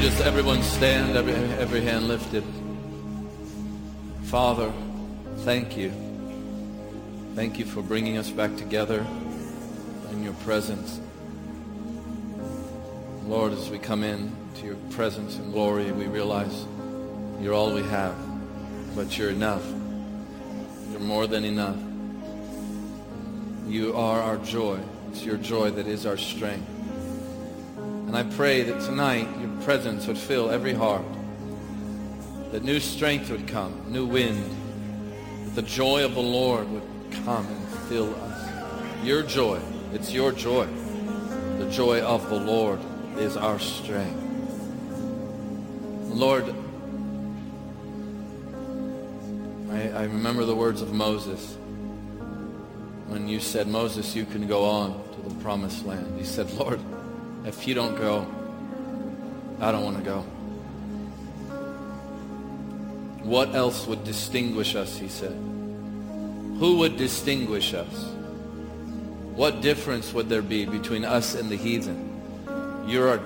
just everyone stand, every hand lifted. Father, thank you. Thank you for bringing us back together in your presence. Lord, as we come in to your presence and glory, we realize you're all we have, but you're enough. You're more than enough. You are our joy. It's your joy that is our strength. And I pray that tonight your presence would fill every heart, that new strength would come, new wind, that the joy of the Lord would come and fill us. Your joy, it's your joy. The joy of the Lord is our strength. Lord, I remember the words of Moses when you said, Moses, you can go on to the promised land. He said, Lord, if you don't go, I don't want to go. What else would distinguish us, he said. Who would distinguish us? What difference would there be between us and the heathen? You're our